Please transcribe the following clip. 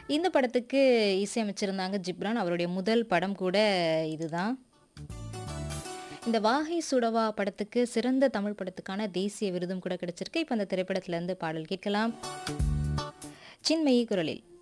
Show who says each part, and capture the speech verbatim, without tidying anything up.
Speaker 1: இந்த படத்துக்கு இசையமைச்சிருந்தாங்க ஜிப்ரான். அவருடைய முதல் படம் கூட இதுதான். இந்த வாகை சுடவா படத்துக்கு சிறந்த தமிழ் படத்துக்கான தேசிய விருதும் கூட கிடைச்சிருக்கு. இப்ப அந்த திரைப்படத்துல இருந்து பாடல் கேட்கலாம். சின்மயி குரலில்.